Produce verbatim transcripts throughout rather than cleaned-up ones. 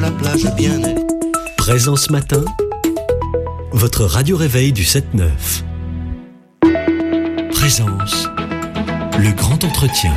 La plage bien nette. Présence matin, votre radio réveil du sept neuf. Présence, le grand entretien.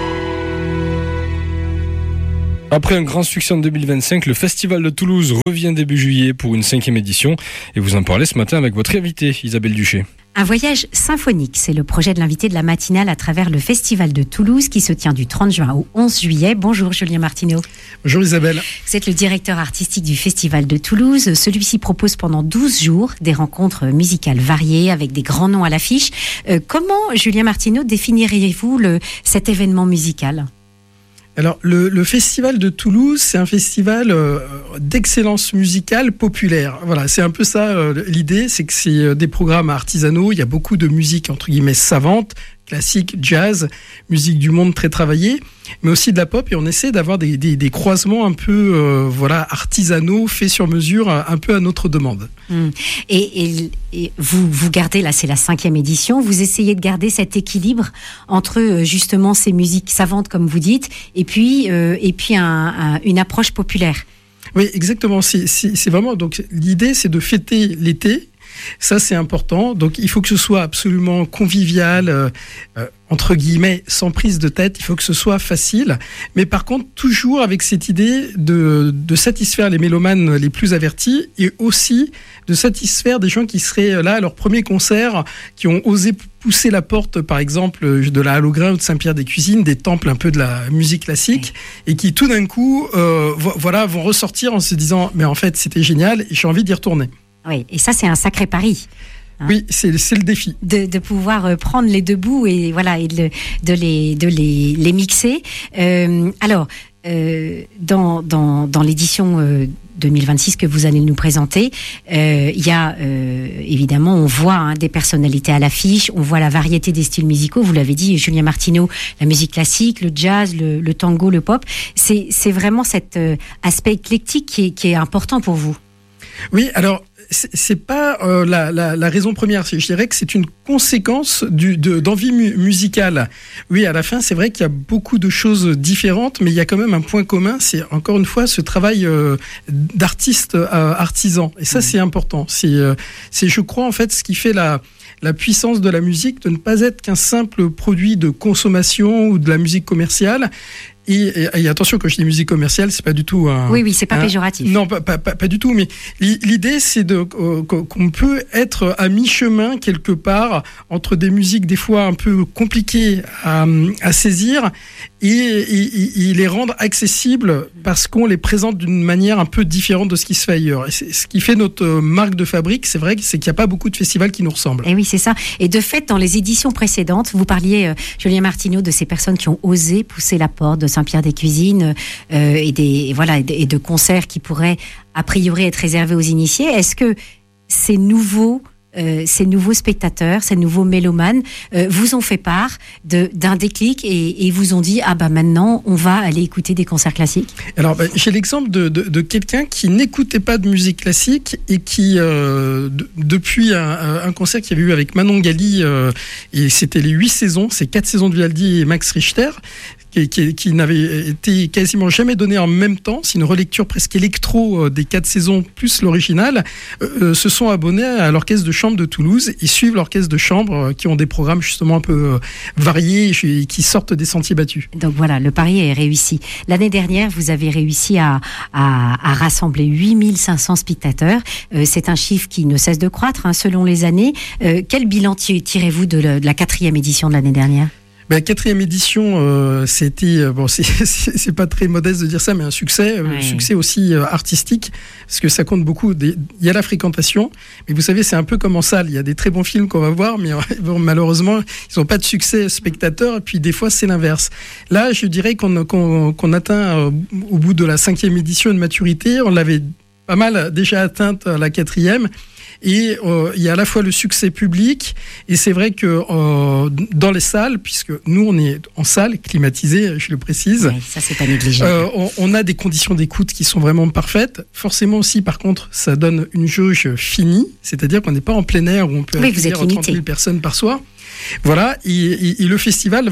Après un grand succès en deux mille vingt-cinq, le Festival de Toulouse revient début juillet pour une cinquième édition. Et vous en parlez ce matin avec votre invitée, Isabelle Duché. Un voyage symphonique, c'est le projet de l'invité de la matinale à travers le Festival de Toulouse qui se tient du trente juin au onze juillet. Bonjour Julien Martineau. Bonjour Isabelle. Vous êtes le directeur artistique du Festival de Toulouse. Celui-ci propose pendant douze jours des rencontres musicales variées avec des grands noms à l'affiche. Euh, comment, Julien Martineau, définiriez-vous le, cet événement musical ? Alors, le, le Festival de Toulouse, c'est un festival euh, d'excellence musicale populaire. Voilà, c'est un peu ça euh, l'idée, c'est que c'est euh, des programmes artisanaux, il y a beaucoup de musique, entre guillemets, savante, classique, jazz, musique du monde très travaillée, mais aussi de la pop, et on essaie d'avoir des, des, des croisements un peu euh, voilà, artisanaux, faits sur mesure, un peu à notre demande. Mmh. Et, et, et vous, vous gardez, là c'est la cinquième édition, vous essayez de garder cet équilibre entre justement ces musiques savantes, comme vous dites, et puis, euh, et puis un, un, une approche populaire. Oui, exactement, c'est, c'est, c'est vraiment, donc l'idée c'est de fêter l'été. Ça, c'est important. Donc, il faut que ce soit absolument convivial, euh, euh, entre guillemets, sans prise de tête. Il faut que ce soit facile. Mais par contre, toujours avec cette idée de, de satisfaire les mélomanes les plus avertis et aussi de satisfaire des gens qui seraient là à leur premier concert, qui ont osé pousser la porte, par exemple, de la Halograin ou de Saint-Pierre-des-Cuisines, des temples un peu de la musique classique, et qui tout d'un coup, euh, voilà, vont ressortir en se disant « Mais en fait, c'était génial et j'ai envie d'y retourner ». Oui, et ça, c'est un sacré pari. Hein, oui, c'est, c'est le défi. De, de pouvoir prendre les deux bouts et, voilà, et de, de, les, de les, les mixer. Euh, alors, euh, dans, dans, dans l'édition euh, deux mille vingt-six que vous allez nous présenter, il euh, y a, euh, évidemment, on voit hein, des personnalités à l'affiche, on voit la variété des styles musicaux. Vous l'avez dit, Julien Martineau, la musique classique, le jazz, le, le tango, le pop. C'est, c'est vraiment cet euh, aspect éclectique qui est, qui est important pour vous. Oui, alors... c'est pas euh, la, la, la raison première. Je dirais que c'est une conséquence du, de, d'envie mu- musicale. Oui, à la fin, c'est vrai qu'il y a beaucoup de choses différentes, mais il y a quand même un point commun. C'est encore une fois ce travail euh, d'artiste euh, artisan. Et ça, mmh. c'est important. C'est, euh, c'est, je crois, en fait, ce qui fait la la puissance de la musique, de ne pas être qu'un simple produit de consommation ou de la musique commerciale. Et, et, et attention, quand je dis musique commerciale, c'est pas du tout un... Oui, oui, c'est pas un, péjoratif. Non, pas, pas, pas, pas du tout, mais l'idée, c'est de, euh, qu'on peut être à mi-chemin, quelque part, entre des musiques, des fois, un peu compliquées à, à saisir, et, et, et les rendre accessibles parce qu'on les présente d'une manière un peu différente de ce qui se fait ailleurs. Et c'est ce qui fait notre marque de fabrique, c'est vrai, c'est qu'il n'y a pas beaucoup de festivals qui nous ressemblent. Et oui, c'est ça. Et de fait, dans les éditions précédentes, vous parliez, euh, Julien Martineau, de ces personnes qui ont osé pousser la porte de Saint-Pierre-des-Cuisines euh, et, des, voilà, et, de, et de concerts qui pourraient a priori être réservés aux initiés. Est-ce que ces nouveaux, euh, ces nouveaux spectateurs, ces nouveaux mélomanes euh, vous ont fait part de, d'un déclic et, et vous ont dit « Ah bah maintenant, on va aller écouter des concerts classiques » ? Alors, bah, j'ai l'exemple de, de, de quelqu'un qui n'écoutait pas de musique classique et qui, euh, de, depuis un, un concert qu'il y avait eu avec Manon Gali, euh, et c'était les huit saisons, c'est quatre saisons de Vivaldi et Max Richter, Qui, qui, qui n'avait été quasiment jamais donné en même temps, c'est une relecture presque électro des quatre saisons plus l'original, euh, se sont abonnés à l'orchestre de chambre de Toulouse et suivent l'orchestre de chambre euh, qui ont des programmes justement un peu euh, variés et qui sortent des sentiers battus. Donc voilà, le pari est réussi. L'année dernière, vous avez réussi à, à, à rassembler huit mille cinq cents spectateurs. Euh, c'est un chiffre qui ne cesse de croître hein, selon les années. Euh, quel bilan tirez-vous de, le, de la quatrième édition de l'année dernière ? Ben, quatrième édition, euh, c'était bon, c'est, c'est, c'est pas très modeste de dire ça, mais un succès, ouais. un succès aussi euh, artistique, parce que ça compte beaucoup. Il y a la fréquentation, mais vous savez, c'est un peu comme en salle. Il y a des très bons films qu'on va voir, mais bon, malheureusement, ils n'ont pas de succès spectateur. Et puis des fois, c'est l'inverse. Là, je dirais qu'on, qu'on, qu'on atteint euh, au bout de la cinquième édition une maturité. On l'avait pas mal déjà atteinte à la quatrième. Et euh, il y a à la fois le succès public, et c'est vrai que euh, dans les salles, puisque nous on est en salle climatisée, je le précise, oui, ça c'est pas négligeable. Euh, on, on a des conditions d'écoute qui sont vraiment parfaites. Forcément aussi, par contre, ça donne une jauge finie, c'est-à-dire qu'on n'est pas en plein air où on peut oui, accueillir trente mille personnes par soir. Voilà, et, et, et le festival, voilà.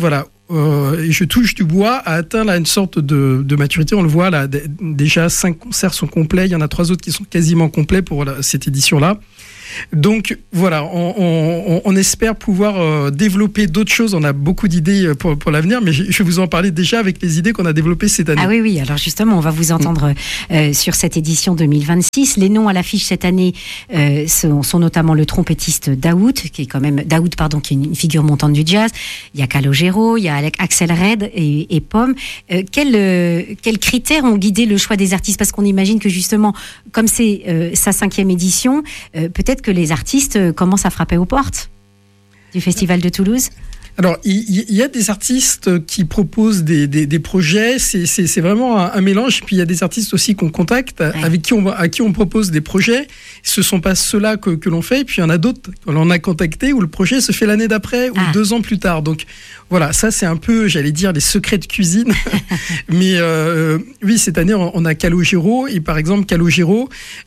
euh, et je touche du bois, a atteint là une sorte de, de maturité. On le voit là, d- déjà cinq concerts sont complets. Il y en a trois autres qui sont quasiment complets pour la, cette édition-là. Donc voilà, on, on, on espère pouvoir euh, développer d'autres choses. On a beaucoup d'idées pour, pour l'avenir, mais je, je vais vous en parler déjà avec les idées qu'on a développées cette année. Ah oui, oui, alors justement, on va vous entendre euh, sur cette édition deux mille vingt-six. Les noms à l'affiche cette année euh, sont, sont notamment le trompettiste Daoud, qui est quand même Daoud, pardon, qui est une figure montante du jazz. Il y a Calogero, il y a Axel Red et, et Pomme. Euh, quels euh, quels critères ont guidé le choix des artistes? Parce qu'on imagine que justement, comme c'est euh, sa cinquième édition, euh, peut-être que les artistes commencent à frapper aux portes du Festival de Toulouse. Alors, il, il y a des artistes qui proposent des, des, des projets, c'est, c'est, c'est vraiment un, un mélange. Puis il y a des artistes aussi qu'on contacte, ouais. avec qui on, à qui on propose des projets. Ce ne sont pas ceux-là que, que l'on fait. Et puis il y en a d'autres que l'on a contactés où le projet se fait l'année d'après ou ah. deux ans plus tard. Donc voilà, ça c'est un peu, j'allais dire, les secrets de cuisine. Mais euh, oui, cette année, on a Calogero. Et par exemple, Calogero,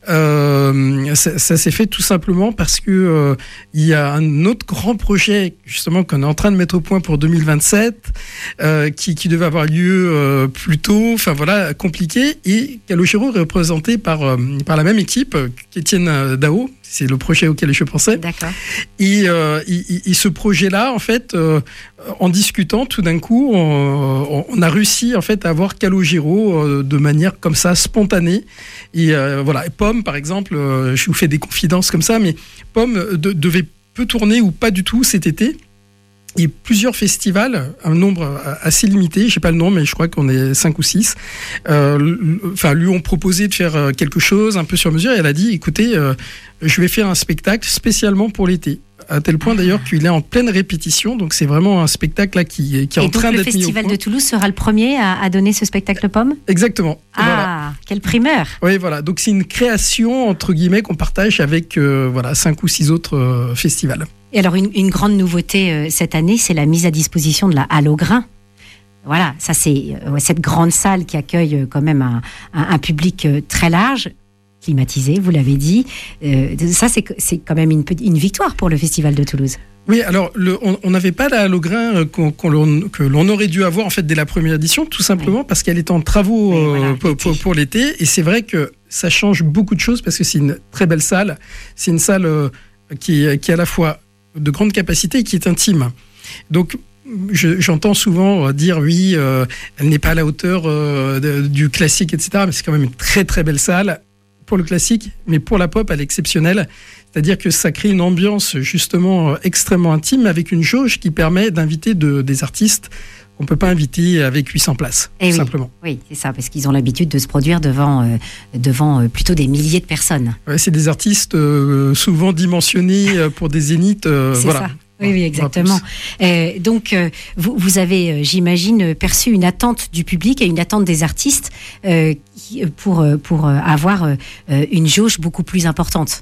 euh, ça, ça s'est fait tout simplement parce que euh, il y a un autre grand projet, justement, qu'on est en train de mettre au point pour deux mille vingt-sept, euh, qui, qui devait avoir lieu euh, plus tôt, enfin voilà, compliqué. Et Calogero est représenté par, euh, par la même équipe qu'Étienne Dao, c'est le projet auquel je pensais. D'accord. Et, euh, et, et ce projet-là, en fait, euh, en discutant, tout d'un coup, on, on a réussi en fait à avoir Calogero euh, de manière comme ça spontanée. Et euh, voilà, et Pomme, par exemple, euh, je vous fais des confidences comme ça, mais Pomme de, devait peu tourner ou pas du tout cet été. Et plusieurs festivals, un nombre assez limité, je sais pas le nom, mais je crois qu'on est cinq ou six, euh, enfin, lui ont proposé de faire quelque chose un peu sur mesure, et elle a dit, écoutez, euh, je vais faire un spectacle spécialement pour l'été. À tel point d'ailleurs qu'il est en pleine répétition, donc c'est vraiment un spectacle là qui, qui est et en train d'être mis au point. Et donc le Festival de Toulouse sera le premier à, à donner ce spectacle Pomme ? Exactement. Ah, voilà. Quelle primeur ! Oui, voilà. Donc c'est une création entre guillemets qu'on partage avec euh, voilà cinq ou six autres euh, festivals. Et alors une, une grande nouveauté euh, cette année, c'est la mise à disposition de la Halle au Grain. Voilà, ça c'est euh, cette grande salle qui accueille euh, quand même un, un, un public euh, très large. Climatisé, vous l'avez dit. Euh, ça, c'est, c'est quand même une, une victoire pour le Festival de Toulouse. Oui, alors le, on n'avait pas la Halle au Grain qu'on, qu'on l'on, que l'on aurait dû avoir en fait dès la première édition, tout simplement oui. parce qu'elle est en travaux oui, voilà, euh, pour, pour, pour l'été. Et c'est vrai que ça change beaucoup de choses parce que c'est une très belle salle. C'est une salle euh, qui, qui est à la fois de grande capacité et qui est intime. Donc, Je, j'entends souvent dire oui, euh, elle n'est pas à la hauteur euh, de, du classique, et cetera. Mais c'est quand même une très très belle salle pour le classique, mais pour la pop, elle est exceptionnelle. C'est-à-dire que ça crée une ambiance justement euh, extrêmement intime avec une jauge qui permet d'inviter de, des artistes qu'on ne peut pas inviter avec huit cents places, Et tout oui, simplement. Oui, c'est ça, parce qu'ils ont l'habitude de se produire devant, euh, devant euh, plutôt des milliers de personnes. Ouais, c'est des artistes euh, souvent dimensionnés euh, pour des zéniths. Euh, c'est voilà. ça. Oui, oui, exactement. Euh, donc, euh, vous, vous avez, euh, j'imagine, perçu une attente du public et une attente des artistes euh, qui, pour, pour euh, avoir euh, une jauge beaucoup plus importante.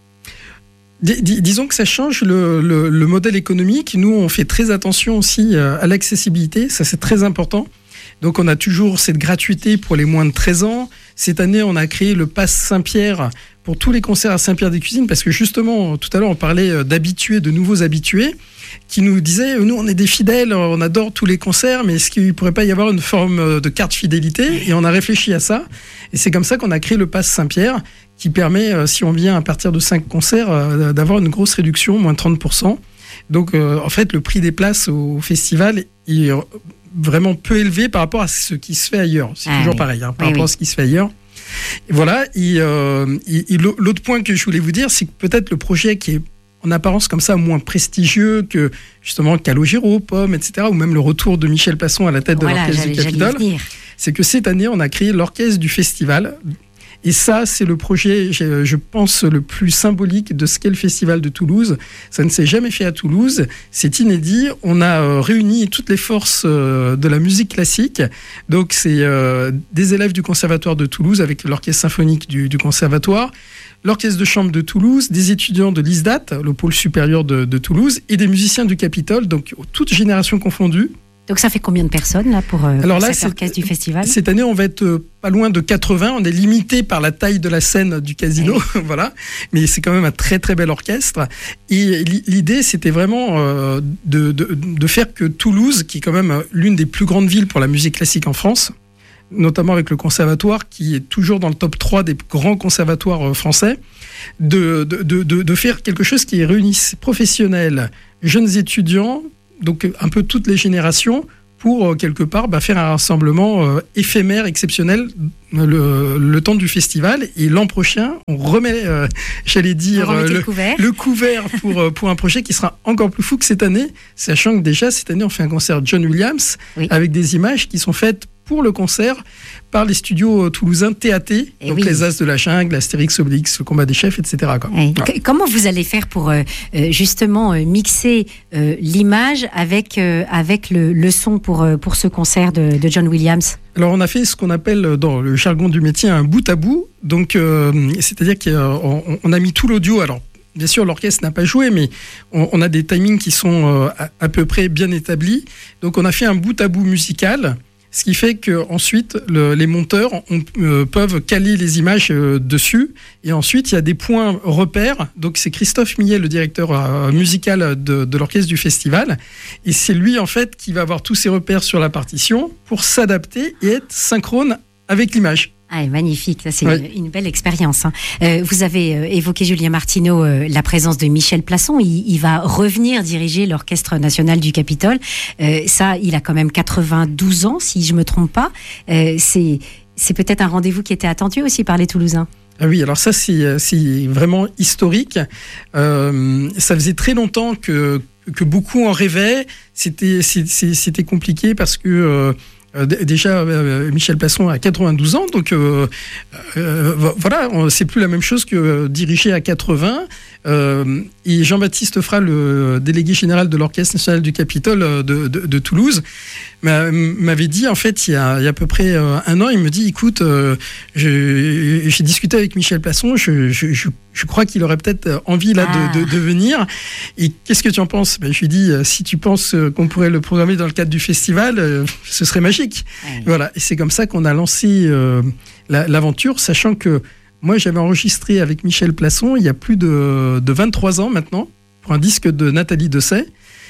Dis, dis, disons que ça change le, le, le modèle économique. Nous, on fait très attention aussi à l'accessibilité. Ça, c'est très important. Donc, on a toujours cette gratuité pour les moins de treize ans. Cette année, on a créé le Pass Saint-Pierre pour tous les concerts à Saint-Pierre-des-Cuisines, parce que justement, tout à l'heure, on parlait d'habitués, de nouveaux habitués, qui nous disaient, nous, on est des fidèles, on adore tous les concerts, mais est-ce qu'il ne pourrait pas y avoir une forme de carte fidélité ? Et on a réfléchi à ça. Et c'est comme ça qu'on a créé le Pass Saint-Pierre, qui permet, si on vient à partir de cinq concerts, d'avoir une grosse réduction, moins trente pour cent. Donc, en fait, le prix des places au festival est vraiment peu élevé par rapport à ce qui se fait ailleurs. C'est ah toujours oui. pareil, hein, par oui, rapport oui. à ce qui se fait ailleurs. Et voilà. Et, euh, et, et l'autre point que je voulais vous dire, c'est que peut-être le projet qui est en apparence comme ça moins prestigieux que justement Calogero, Pomme, et cetera, ou même le retour de Michel Passon à la tête voilà, de l'orchestre du Capitole, c'est que cette année, on a créé l'orchestre du festival. Et ça, c'est le projet, je pense, le plus symbolique de ce qu'est le Festival de Toulouse. Ça ne s'est jamais fait à Toulouse. C'est inédit. On a réuni toutes les forces de la musique classique. Donc, c'est des élèves du Conservatoire de Toulouse avec l'orchestre symphonique du, du Conservatoire, l'orchestre de chambre de Toulouse, des étudiants de l'ISDAT, le pôle supérieur de, de Toulouse, et des musiciens du Capitole, donc toutes générations confondues. Donc ça fait combien de personnes là pour, euh, Alors pour là, cet orchestre du festival? Cette année, on va être euh, pas loin de quatre-vingts. On est limité par la taille de la scène du casino, oui. Voilà. Mais c'est quand même un très très bel orchestre. Et l'idée, c'était vraiment euh, de, de, de faire que Toulouse, qui est quand même l'une des plus grandes villes pour la musique classique en France, notamment avec le conservatoire, qui est toujours dans le top trois des grands conservatoires euh, français, de, de, de, de, de faire quelque chose qui réunisse professionnels, jeunes étudiants, donc un peu toutes les générations, pour euh, quelque part bah, faire un rassemblement euh, éphémère, exceptionnel, le, le temps du festival. Et l'an prochain, on remet, euh, j'allais dire, euh, le, le couvert, le couvert pour, euh, pour un projet qui sera encore plus fou que cette année, sachant que déjà cette année, on fait un concert John Williams, oui. avec des images qui sont faites pour le concert par les studios toulousains T A T, et donc oui. les As de la Jungle, Astérix, Obélix, le Combat des Chefs, et cetera. Quoi. Ouais. Ouais. Comment vous allez faire pour euh, justement euh, mixer euh, l'image avec, euh, avec le, le son pour, euh, pour ce concert de, de John Williams? Alors on a fait ce qu'on appelle dans le jargon du métier un bout à bout, donc euh, c'est-à-dire qu'on on a mis tout l'audio. Alors bien sûr, l'orchestre n'a pas joué, mais on, on a des timings qui sont euh, à, à peu près bien établis. Donc on a fait un bout à bout musical. Ce qui fait qu'ensuite, le, les monteurs on, euh, peuvent caler les images euh, dessus. Et ensuite, il y a des points repères. Donc, c'est Christophe Millet, le directeur euh, musical de, de l'orchestre du festival. Et c'est lui, en fait, qui va avoir tous ces repères sur la partition pour s'adapter et être synchrone avec l'image. Ah, magnifique, ça c'est oui. une, une belle expérience. Hein. Euh, vous avez euh, évoqué, Julien Martineau, euh, la présence de Michel Plasson. Il, il va revenir diriger l'Orchestre national du Capitole. Euh, ça, il a quand même quatre-vingt-douze ans, si je ne me trompe pas. Euh, c'est, c'est peut-être un rendez-vous qui était attendu aussi par les Toulousains. Ah oui, alors ça c'est, c'est vraiment historique. Euh, ça faisait très longtemps que, que beaucoup en rêvaient. C'était, c'était, c'était compliqué parce que... Euh, Euh, déjà, euh, Michel Plasson a quatre-vingt-douze ans, donc euh, euh, voilà, on, c'est plus la même chose que euh, diriger à quatre-vingts. Euh, et Jean-Baptiste Fra, le délégué général de l'Orchestre national du Capitole de, de, de Toulouse, m'avait dit, en fait, il y a, il y a à peu près un an, il me dit, écoute, euh, je, j'ai discuté avec Michel Plasson, je, je, je, je crois qu'il aurait peut-être envie là ah. de, de, de venir. Et qu'est-ce que tu en penses? Ben, je lui ai dit, si tu penses qu'on pourrait le programmer dans le cadre du festival, euh, ce serait magique. Oui. Voilà. Et c'est comme ça qu'on a lancé euh, la, l'aventure, sachant que moi, j'avais enregistré avec Michel Plasson il y a plus de, de vingt-trois ans maintenant, pour un disque de Nathalie Dessay.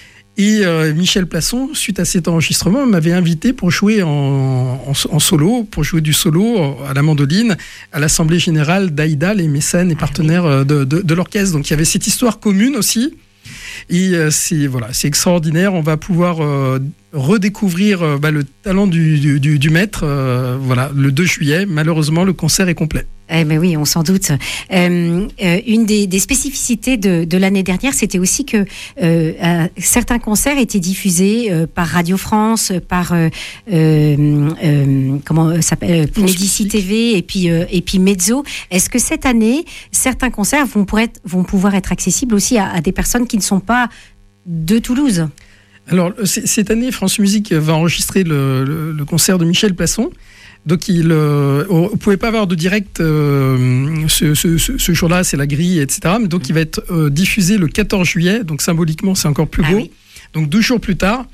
Et euh, Michel Plasson, suite à cet enregistrement, m'avait invité pour jouer en, en, en solo, pour jouer du solo à la mandoline, à l'Assemblée Générale d'Aïda, les mécènes et partenaires de, de, de l'orchestre. Donc il y avait cette histoire commune aussi. Et euh, c'est, voilà, c'est extraordinaire. On va pouvoir euh, redécouvrir euh, bah, le talent du, du, du maître euh, voilà, le deux juillet. Malheureusement, le concert est complet. Eh ben oui, on s'en doute. Euh, euh, une des, des spécificités de, de l'année dernière, c'était aussi que euh, euh, certains concerts étaient diffusés euh, par Radio France, par euh, euh, euh, comment ça s'appelle, Médicis T V et puis euh, et puis Mezzo. Est-ce que cette année, certains concerts vont, pour être, vont pouvoir être accessibles aussi à, à des personnes qui ne sont pas de Toulouse? Alors cette année, France Musique va enregistrer le, le, le concert de Michel Plasson. Donc, il, euh, on ne pouvait pas avoir de direct euh, ce, ce, ce jour-là, c'est la grille, et cetera. Mais donc, il va être euh, diffusé le quatorze juillet. Donc, symboliquement, c'est encore plus beau. Ah oui. Donc, deux jours plus tard.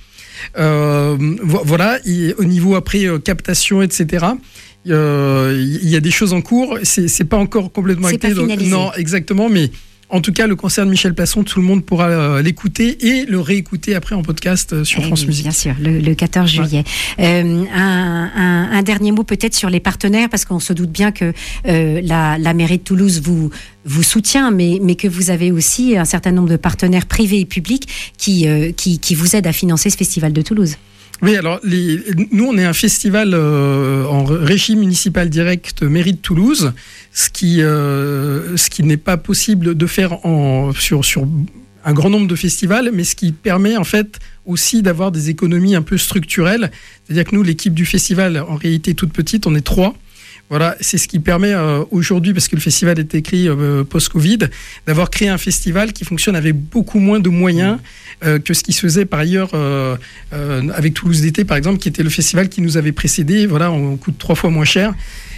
Euh, voilà. Et au niveau après euh, captation, et cetera. Il euh, y a des choses en cours. C'est, c'est pas encore complètement c'est acté. Pas finalisé. Donc, non, exactement. Mais en tout cas, le concert de Michel Plasson, tout le monde pourra euh, l'écouter et le réécouter après en podcast euh, sur eh France oui, Musique. Bien sûr, le, le quatorze juillet. Ouais. Euh, un, un, un dernier mot peut-être sur les partenaires, parce qu'on se doute bien que euh, la, la mairie de Toulouse vous, vous soutient, mais, mais que vous avez aussi un certain nombre de partenaires privés et publics qui, euh, qui, qui vous aident à financer ce festival de Toulouse. Oui, alors les, nous on est un festival euh, en régie municipale directe mairie de Toulouse, ce qui euh, ce qui n'est pas possible de faire en sur sur un grand nombre de festivals, mais ce qui permet en fait aussi d'avoir des économies un peu structurelles. C'est-à-dire que nous, l'équipe du festival, en réalité toute petite, on est trois. Voilà, c'est ce qui permet euh, aujourd'hui, parce que le festival est écrit euh, post-Covid, d'avoir créé un festival qui fonctionne avec beaucoup moins de moyens euh, que ce qui se faisait par ailleurs euh, euh, avec Toulouse d'été, par exemple, qui était le festival qui nous avait précédé. Voilà, on coûte trois fois moins cher.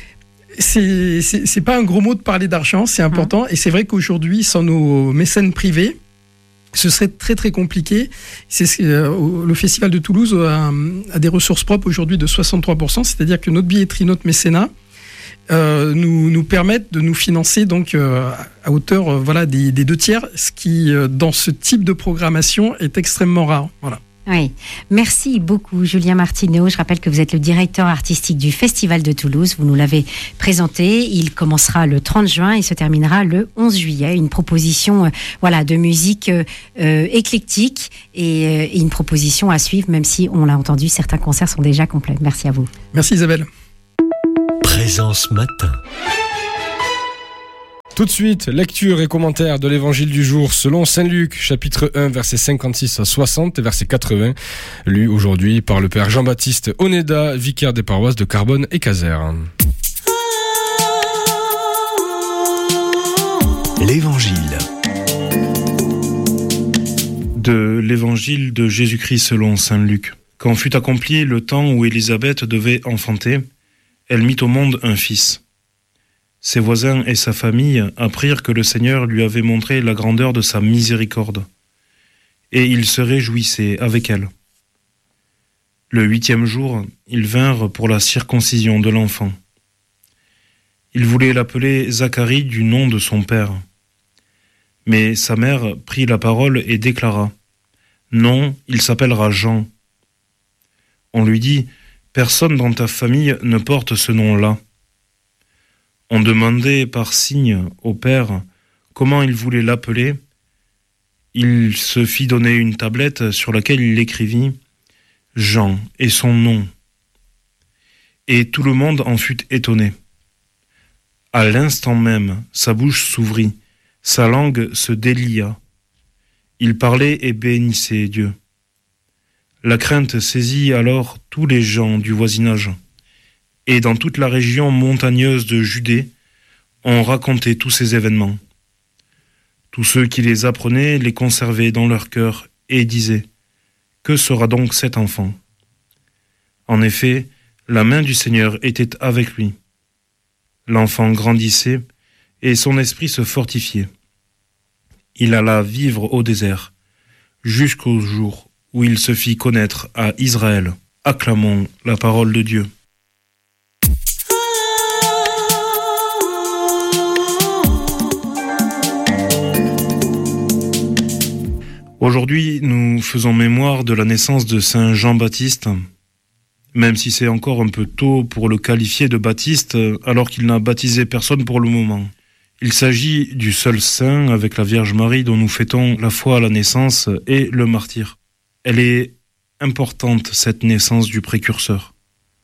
C'est, c'est, c'est pas un gros mot de parler d'argent, c'est important. Mmh. Et c'est vrai qu'aujourd'hui, sans nos mécènes privés, ce serait très très compliqué. C'est, euh, le Festival de Toulouse a, a des ressources propres aujourd'hui de soixante-trois pour cent, c'est-à-dire que notre billetterie, notre mécénat euh, nous, nous permettent de nous financer donc euh, à hauteur euh, voilà, des, des deux tiers, ce qui, euh, dans ce type de programmation, est extrêmement rare. Voilà. Oui, merci beaucoup Julien Martineau. Je rappelle que vous êtes le directeur artistique du Festival de Toulouse. Vous nous l'avez présenté. Il commencera le trente juin et se terminera le onze juillet. Une proposition euh, voilà, de musique euh, euh, éclectique et, euh, et une proposition à suivre, même si on l'a entendu, certains concerts sont déjà complets. Merci à vous. Merci Isabelle. Présence Matin. Tout de suite, lecture et commentaire de l'évangile du jour selon Saint Luc, chapitre un, versets cinquante-six à soixante et verset quatre-vingts, lu aujourd'hui par le père Jean-Baptiste Oneda, vicaire des paroisses de Carbonne et Casères. L'évangile. De l'évangile de Jésus-Christ selon Saint Luc. Quand fut accompli le temps où Élisabeth devait enfanter, elle mit au monde un fils. Ses voisins et sa famille apprirent que le Seigneur lui avait montré la grandeur de sa miséricorde, et ils se réjouissaient avec elle. Le huitième jour, ils vinrent pour la circoncision de l'enfant. Ils voulaient l'appeler Zacharie du nom de son père. Mais sa mère prit la parole et déclara : « Non, il s'appellera Jean. » On lui dit : « Personne dans ta famille ne porte ce nom-là. » On demandait par signe au père comment il voulait l'appeler. Il se fit donner une tablette sur laquelle il écrivit « Jean » et son nom. Et tout le monde en fut étonné. À l'instant même, sa bouche s'ouvrit, sa langue se délia. Il parlait et bénissait Dieu. La crainte saisit alors tous les gens du voisinage. Et dans toute la région montagneuse de Judée, on racontait tous ces événements. Tous ceux qui les apprenaient les conservaient dans leur cœur et disaient : « Que sera donc cet enfant ?» En effet, la main du Seigneur était avec lui. L'enfant grandissait et son esprit se fortifiait. Il alla vivre au désert, jusqu'au jour où il se fit connaître à Israël. Acclamons la parole de Dieu. Aujourd'hui, nous faisons mémoire de la naissance de Saint Jean-Baptiste, même si c'est encore un peu tôt pour le qualifier de Baptiste, alors qu'il n'a baptisé personne pour le moment. Il s'agit du seul saint avec la Vierge Marie dont nous fêtons la foi à la naissance et le martyre. Elle est importante, cette naissance du précurseur.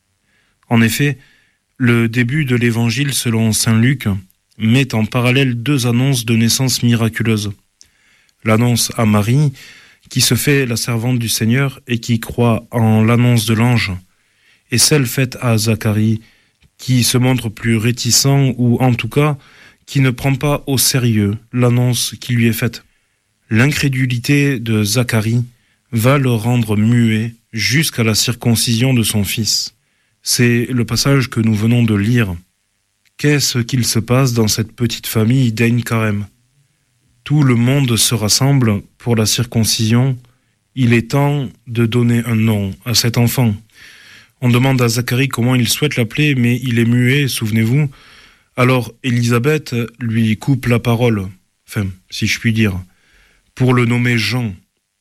En effet, le début de l'évangile selon Saint Luc met en parallèle deux annonces de naissance miraculeuse. L'annonce à Marie, qui se fait la servante du Seigneur et qui croit en l'annonce de l'ange, et celle faite à Zacharie, qui se montre plus réticent ou en tout cas qui ne prend pas au sérieux l'annonce qui lui est faite. L'incrédulité de Zacharie va le rendre muet jusqu'à la circoncision de son fils. C'est le passage que nous venons de lire. Qu'est-ce qu'il se passe dans cette petite famille d'Ein Karem ? Tout le monde se rassemble pour la circoncision. Il est temps de donner un nom à cet enfant. On demande à Zacharie comment il souhaite l'appeler, mais il est muet, souvenez-vous. Alors Élisabeth lui coupe la parole, enfin, si je puis dire, pour le nommer Jean.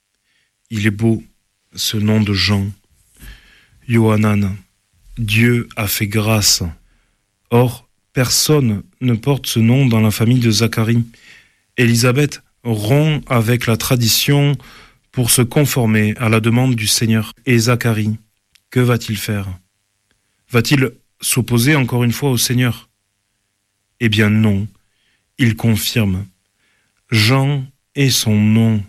Il est beau, ce nom de Jean. Yohanan, Dieu a fait grâce. Or, personne ne porte ce nom dans la famille de Zacharie. Élisabeth rompt avec la tradition pour se conformer à la demande du Seigneur. Et Zacharie, que va-t-il faire ? Va-t-il s'opposer encore une fois au Seigneur ? Eh bien non, il confirme. Jean est son nom.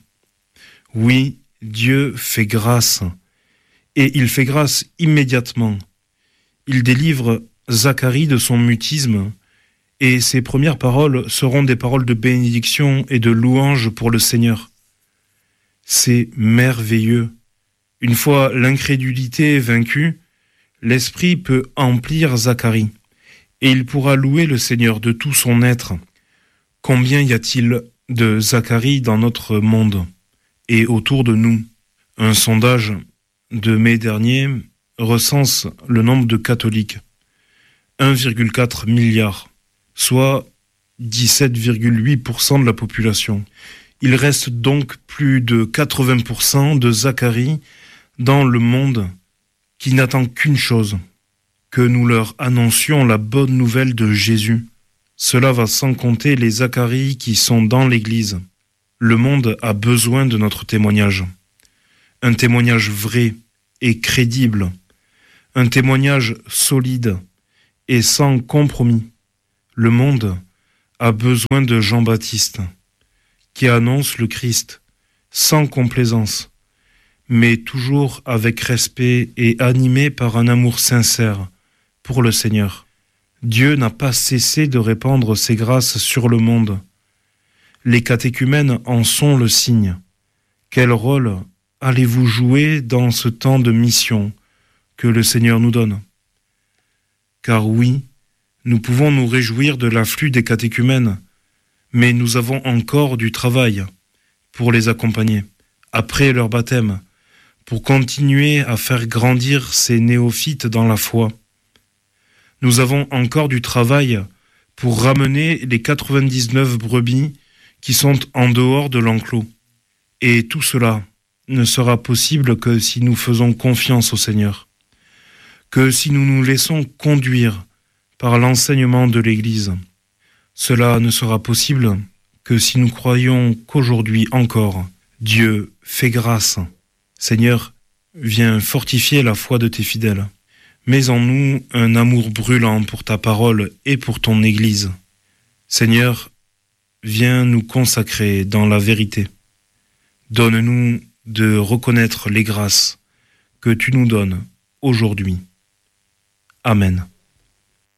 Oui, Dieu fait grâce. Et il fait grâce immédiatement. Il délivre Zacharie de son mutisme. Et ses premières paroles seront des paroles de bénédiction et de louange pour le Seigneur. C'est merveilleux. Une fois l'incrédulité vaincue, l'Esprit peut emplir Zacharie, et il pourra louer le Seigneur de tout son être. Combien y a-t-il de Zacharie dans notre monde ? et autour de nous. Un sondage de mai dernier recense le nombre de catholiques, un virgule quatre milliard, soit dix-sept virgule huit pour cent de la population. Il reste donc plus de quatre-vingts pour cent de Zacharie dans le monde qui n'attend qu'une chose, que nous leur annoncions la bonne nouvelle de Jésus. Cela va sans compter les Zacharie qui sont dans l'Église. Le monde a besoin de notre témoignage. Un témoignage vrai et crédible. Un témoignage solide et sans compromis. Le monde a besoin de Jean-Baptiste, qui annonce le Christ, sans complaisance, mais toujours avec respect et animé par un amour sincère pour le Seigneur. Dieu n'a pas cessé de répandre ses grâces sur le monde. Les catéchumènes en sont le signe. Quel rôle allez-vous jouer dans ce temps de mission que le Seigneur nous donne ? Car oui, nous pouvons nous réjouir de l'afflux des catéchumènes, mais nous avons encore du travail pour les accompagner, après leur baptême, pour continuer à faire grandir ces néophytes dans la foi. Nous avons encore du travail pour ramener les quatre-vingt-dix-neuf brebis qui sont en dehors de l'enclos. Et tout cela ne sera possible que si nous faisons confiance au Seigneur, que si nous nous laissons conduire par l'enseignement de l'Église. Cela ne sera possible que si nous croyons qu'aujourd'hui encore, Dieu fait grâce. Seigneur, viens fortifier la foi de tes fidèles. Mets en nous un amour brûlant pour ta parole et pour ton Église. Seigneur, viens nous consacrer dans la vérité. Donne-nous de reconnaître les grâces que tu nous donnes aujourd'hui. Amen.